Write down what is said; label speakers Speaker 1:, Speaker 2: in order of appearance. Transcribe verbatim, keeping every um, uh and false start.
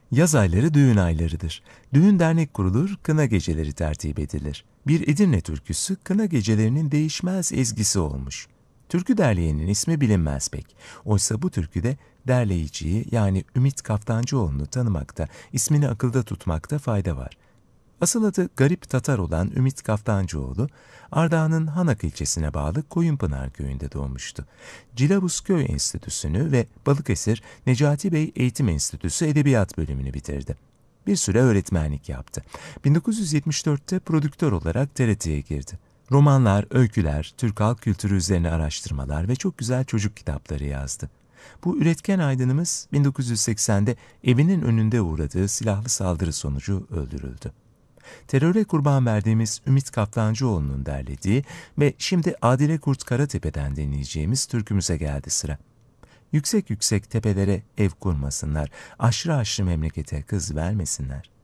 Speaker 1: Yaz ayları düğün aylarıdır. Düğün dernek kurulur, kına geceleri tertip edilir. Bir Edirne türküsü kına gecelerinin değişmez ezgisi olmuş. Türkü derleyenin ismi bilinmez pek. Oysa bu türküde derleyiciyi yani Ümit Kaftancıoğlu'nu tanımakta, ismini akılda tutmakta fayda var. Asıl adı Garip Tatar olan Ümit Kaftancıoğlu, Ardahan'ın Hanak ilçesine bağlı Koyunpınar köyünde doğmuştu. Cilavuz Köy Enstitüsü'nü ve Balıkesir Necati Bey Eğitim Enstitüsü Edebiyat bölümünü bitirdi. Bir süre öğretmenlik yaptı. bin dokuz yüz yetmiş dörtte prodüktör olarak T R T'ye girdi. Romanlar, öyküler, Türk halk kültürü üzerine araştırmalar ve çok güzel çocuk kitapları yazdı. Bu üretken aydınımız bin dokuz yüz seksende evinin önünde uğradığı silahlı saldırı sonucu öldürüldü. Teröre kurban verdiğimiz Ümit Kaftancıoğlu'nun derlediği ve şimdi Adile Kurt Karatepe'den dinleyeceğimiz türkümüze geldi sıra. Yüksek yüksek tepelere ev kurmasınlar, aşırı aşırı memlekete kız vermesinler.